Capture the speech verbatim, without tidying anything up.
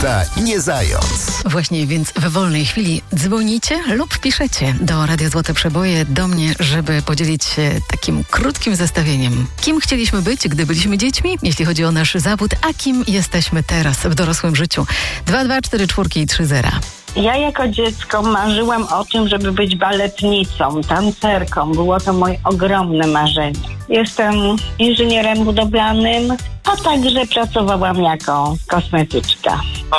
Beta nie zając. Właśnie, więc w wolnej chwili dzwonicie lub piszecie do Radia Złote Przeboje do mnie, żeby podzielić się takim krótkim zestawieniem. Kim chcieliśmy być, gdy byliśmy dziećmi, jeśli chodzi o nasz zawód, a kim jesteśmy teraz w dorosłym życiu. dwa dwa cztery cztery trzy zero. Ja jako dziecko marzyłam o tym, żeby być baletnicą, tancerką. Było to moje ogromne marzenie. Jestem inżynierem budowlanym, a także pracowałam jako kosmetyczka.